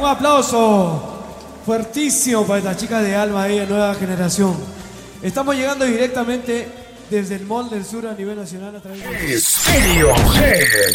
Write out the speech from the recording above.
aplauso fuertísimo para esta chica de Alma, ella, nueva generación. Estamos llegando directamente desde el Mall del Sur a nivel nacional a través de... Estéreo G.